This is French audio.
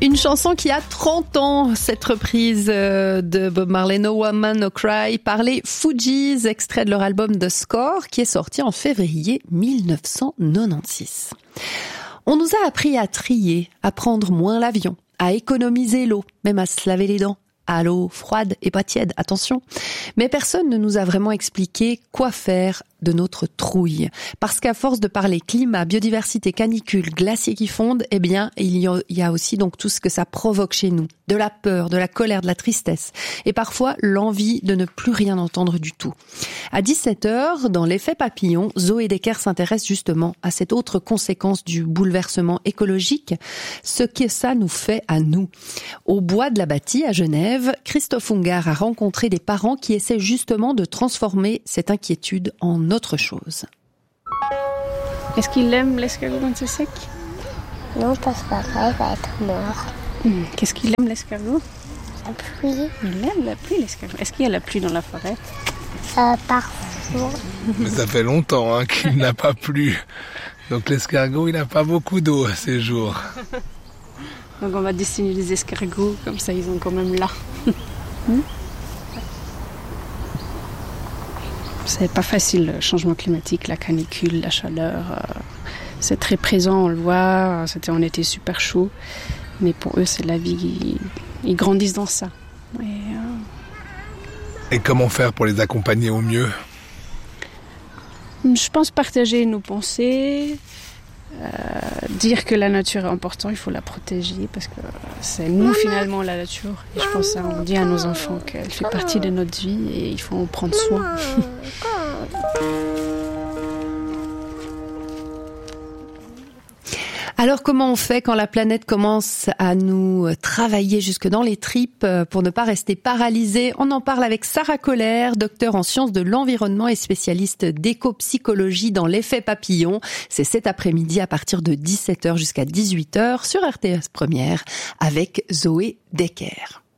Une chanson qui a 30 ans, cette reprise de Bob Marley, No Woman, No Cry, par les Fugees, extrait de leur album The Score, qui est sorti en février 1996. On nous a appris à trier, à prendre moins l'avion, à économiser l'eau, même à se laver les dents. À l'eau froide et pas tiède, attention. Mais personne ne nous a vraiment expliqué quoi faire de notre trouille. Parce qu'à force de parler climat, biodiversité, canicule, glaciers qui fondent, eh bien, il y a aussi donc tout ce que ça provoque chez nous. De la peur, de la colère, de la tristesse. Et parfois, l'envie de ne plus rien entendre du tout. À 17h, dans l'effet papillon, Zoé Decker s'intéresse justement à cette autre conséquence du bouleversement écologique, ce que ça nous fait à nous. Au Bois de la Bâtie, à Genève, Christophe Ungar a rencontré des parents qui essaient justement de transformer cette inquiétude en autre chose. Est-ce qu'il aime l'escargot quand c'est sec? Non, parce qu'après, il va être mort. Qu'est-ce qu'il aime l'escargot? La pluie, Il aime la pluie l'escargot. Est-ce qu'il y a la pluie dans la forêt? parfois. Mais ça fait longtemps qu'il n'a pas plu. Donc l'escargot, il n'a pas beaucoup d'eau à ces jours. Donc on va dessiner des escargots, comme ça ils ont quand même là. C'est pas facile, le changement climatique, la canicule, la chaleur. C'est très présent, on le voit. C'était en été super chaud. Mais pour eux, c'est la vie. Ils grandissent dans ça. Et comment faire pour les accompagner au mieux? Je pense partager nos pensées, dire que la nature est importante, il faut la protéger parce que c'est nous finalement la nature. Et je pense qu'on dit à nos enfants qu'elle fait partie de notre vie et il faut en prendre soin. Alors comment on fait quand la planète commence à nous travailler jusque dans les tripes pour ne pas rester paralysé? On en parle avec Sarah Kohler, docteure en sciences de l'environnement et spécialiste d'éco-psychologie dans l'effet papillon. C'est cet après-midi à partir de 17h jusqu'à 18h sur RTS Première avec Zoé Decker.